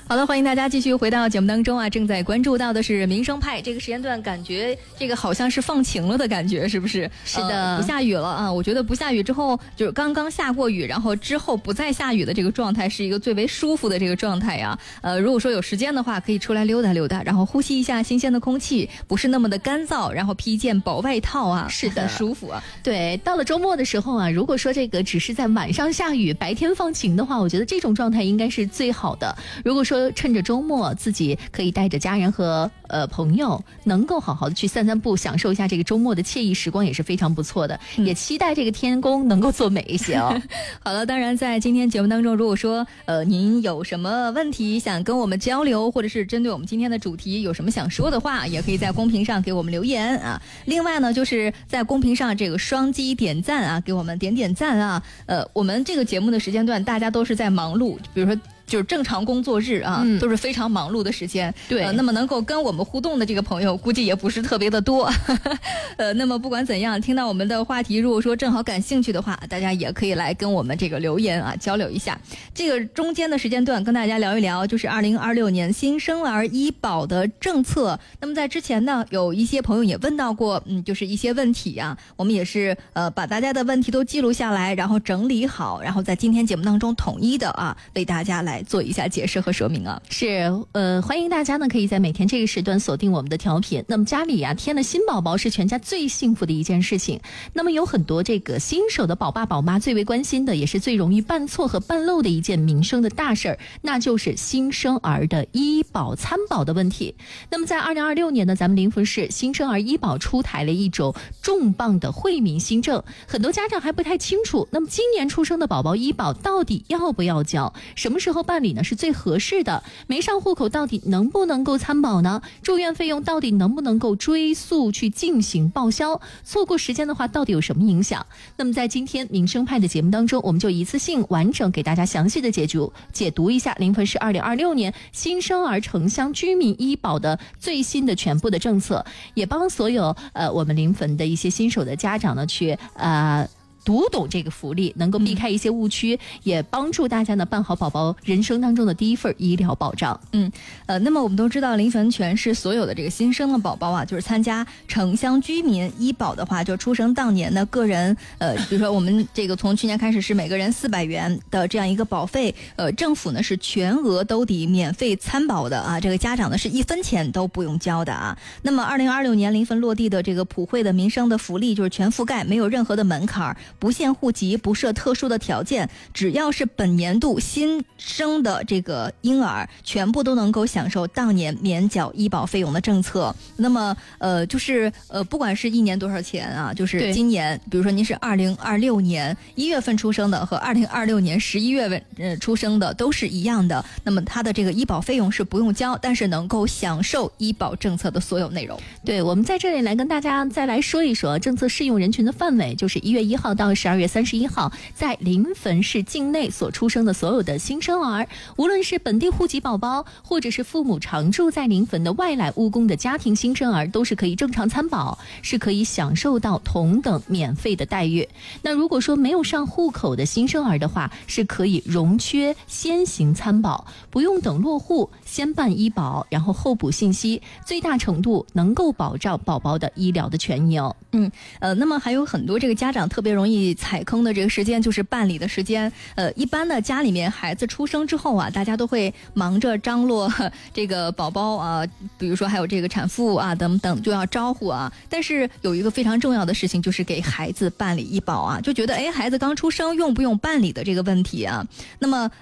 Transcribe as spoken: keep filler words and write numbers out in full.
好的，欢迎大家继续回到节目当中啊！正在关注到的是民生派这个时间段，感觉这个好像是放晴了的感觉，是不是？ 是的， 呃、不下雨了啊！我觉得不下雨之后，就是刚刚下过雨，然后之后不再下雨的这个状态，是一个最为舒服的这个状态呀。呃，如果说有时间的话，可以出来溜达溜达，然后呼吸一下新鲜的空气，不是那么的干燥，然后披一件薄外套啊， 是的， 很舒服啊。 对，到了周末的时候啊，如果说这个只是在晚上下雨，白天放晴的话，我觉得这种状态应该是最好的。如果说趁着周末自己可以带着家人和呃朋友能够好好的去散散步，享受一下这个周末的惬意时光，也是非常不错的、嗯、也期待这个天公能够做美一些哦。 好了，当然在今天节目当中，如果说呃您有什么问题想跟我们交流，或者是针对我们今天的主题有什么想说的话，也可以在公屏上给我们留言啊。另外呢，就是在公屏上这个双击点赞啊，给我们点点赞啊。呃我们这个节目的时间段大家都是在忙碌，比如说就是正常工作日啊、嗯，都是非常忙碌的时间。 对、 呃，那么能够跟我们互动的这个朋友，估计也不是特别的多。呃，那么不管怎样，听到我们的话题，如果说正好感兴趣的话，大家也可以来跟我们这个留言啊交流一下。这个中间的时间段跟大家聊一聊，就是二零二六年新生儿医保的政策。那么在之前呢，有一些朋友也问到过，嗯，就是一些问题啊，我们也是呃把大家的问题都记录下来，然后整理好，然后在今天节目当中统一的啊为大家来做一下解释和说明啊。 是呃，欢迎大家呢可以在每天这个时段锁定我们的调频。那么家里啊添了新宝宝是全家最幸福的一件事情。那么有很多这个新手的宝爸宝妈最为关心的，也是最容易办错和办漏的一件民生的大事儿，那就是新生儿的医保参保的问题。那么在二零二六年呢，咱们临汾市新生儿医保出台了一种重磅的惠民新政，很多家长还不太清楚，那么今年出生的宝宝医保到底要不要交，什么时候办理呢是最合适的？没上户口到底能不能够参保呢？住院费用到底能不能够追溯去进行报销？错过时间的话到底有什么影响？那么在今天民生派的节目当中，我们就一次性完整给大家详细的解读解读一下临汾市二零二六年新生儿城乡居民医保的最新的全部的政策，也帮所有呃我们临汾的一些新手的家长呢去呃读懂这个福利，能够避开一些误区、嗯、也帮助大家呢办好宝宝人生当中的第一份医疗保障。 嗯，呃，那么我们都知道临汾全市所有的这个新生的宝宝啊，就是参加城乡居民医保的话，就出生当年的个人，呃，比如说我们这个从去年开始是每个人四百元的这样一个保费，呃，政府呢是全额兜底免费参保的啊，这个家长呢是一分钱都不用交的啊。那么二零二六年临汾落地的这个普惠的民生的福利就是全覆盖，没有任何的门槛，不限户籍，不设特殊的条件，只要是本年度新生的这个婴儿，全部都能够享受当年免缴医保费用的政策。那么呃就是呃不管是一年多少钱啊，就是今年比如说您是二零二六年一月份出生的和二零二六年十一月份呃出生的都是一样的，那么他的这个医保费用是不用交，但是能够享受医保政策的所有内容。 对，我们在这里来跟大家再来说一说政策适用人群的范围，就是一月一号到十二月三十一号，在临汾市境内所出生的所有的新生儿，无论是本地户籍宝宝，或者是父母常住在临汾的外来务工的家庭新生儿，都是可以正常参保，是可以享受到同等免费的待遇。那如果说没有上户口的新生儿的话，是可以容缺先行参保，不用等落户，先办医保，然后后补信息，最大程度能够保障宝宝的医疗的权益哦。 嗯，呃，那么还有很多这个家长特别容易踩坑的这个时间，就是办理的时间。呃，一般的家里面孩子出生之后啊，大家都会忙着张罗这个宝宝啊，比如说还有这个产妇啊等等，就要招呼啊。但是有一个非常重要的事情，就是给孩子办理医保啊，就觉得哎，孩子刚出生用不用办理的这个问题啊。那么